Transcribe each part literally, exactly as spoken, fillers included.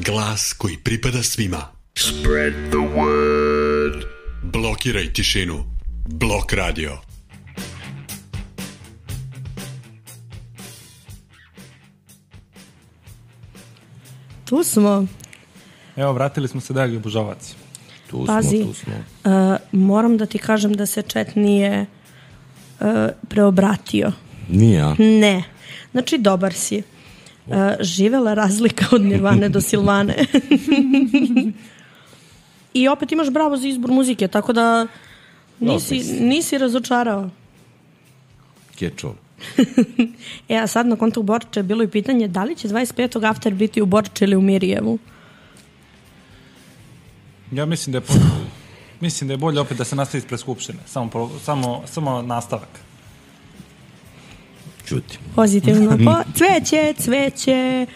Glas koji pripada svima. Spread the word. Blokiraj tišinu. Blok radio. Tu smo. Evo, vratili smo se, dragi obožavaci. Tu Pazi, smo, tu smo. Uh, moram da ti kažem da se chat nije uh, preobratio. Nije, a? Ne. Znači, dobar si. Uh, živela razlika od Nirvane do Silvane. I opet imaš bravo za izbor muzike, tako da nisi, nisi razočarao. Catch all. E, a sad na kontu Borče je bilo i pitanje da li će dvadeset petog after biti u Borče ili u Mirijevu? Ja mislim da je po... mislim da je bolje opet da se nastavi ispred Skupštine. Samo, pro... samo, samo nastavak. Čuti. Pozitivno. Po... Cveće, cveće.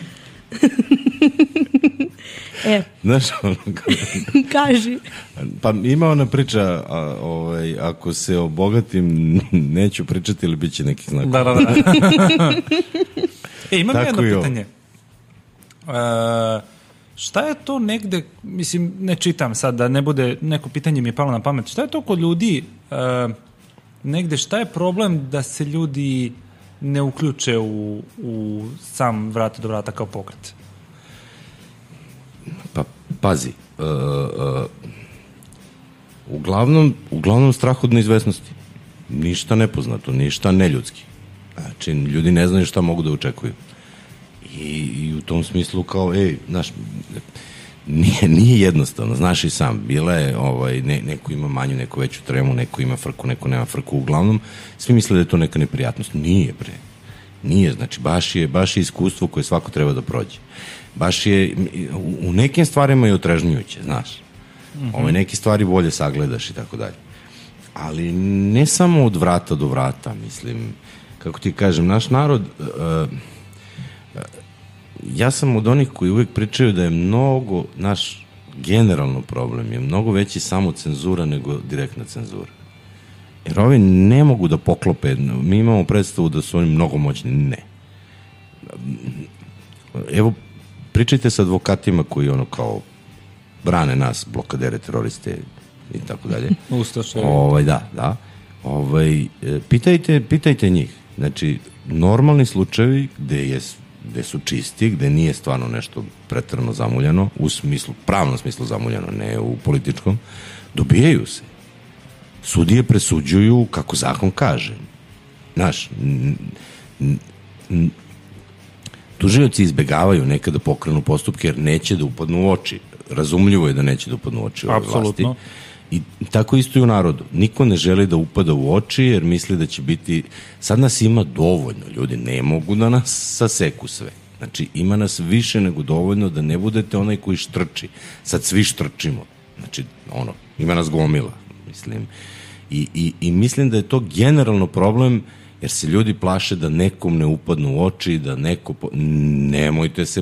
E. Znaš, ono... Kaži. Pa ima ona priča, a, ovaj, ako se obogatim, neću pričati ili bit će neki znak. Da, da, da. E, imam Tako jedno pitanje. Uh, šta je to negde, mislim, ne čitam sad, da ne bude, neko pitanje mi je palo na pamet, šta je to kod ljudi, uh, negde, šta je problem da se ljudi ne uključe u, u sam vrata do vrata kao pokret? Pa, pazi, uh, uh, uglavnom, uglavnom strah od neizvesnosti. Ništa nepoznato, ništa neljudski. Znači, ljudi ne znaju šta mogu da očekuju. I, i u tom smislu kao, ej, znaš, nije, nije jednostavno, znaš i sam, bila je, ovaj, ne, neko ima manju, neko veću tremu, neko ima frku, neko nema frku, uglavnom, svi misle da je to neka neprijatnost. Nije, bre. Nije, znači, baš je, baš je iskustvo koje svako treba da prođe. Baš je, u, u nekim stvarima je otrežnjujuće, znaš. Mm-hmm. Ove neke stvari bolje sagledaš i tako dalje. Ali ne samo od vrata do vrata, mislim, kako ti kažem, naš narod, uh, uh, ja sam od onih koji uvijek pričaju da je mnogo, naš generalno problem je mnogo veći samo cenzura nego direktna cenzura. Jer ovi ne mogu da poklope, mi imamo predstavu da su oni mnogo moćni, ne. Evo, pričajte sa advokatima koji ono kao brane nas, blokadere, teroriste i tako dalje. Ustaše. Ovaj, da, da. Ovaj, pitajte, pitajte njih. Znači, normalni slučajevi gde, je, gde su čisti, gde nije stvarno nešto preterano zamuljano, u smislu, pravnom smislu zamuljano, ne u političkom, dobijaju se. Sudije presuđuju kako zakon kaže. Znaš, tužioci izbegavaju nekada da pokrenu postupke jer neće da upadnu u oči. Razumljivo je da neće da upadnu u oči ove vlasti. I tako isto i u narodu. Niko ne želi da upada u oči jer misli da će biti... Sad nas ima dovoljno, ljudi. Ne mogu da nas saseku sve. Znači, ima nas više nego dovoljno da ne budete onaj koji štrči. Sad svi štrčimo. Znači, ono, ima nas gomila, mislim. I, i, i mislim da je to generalno problem jer se ljudi plaše da nekom ne upadnu u oči, da neko... Po... Nemojte se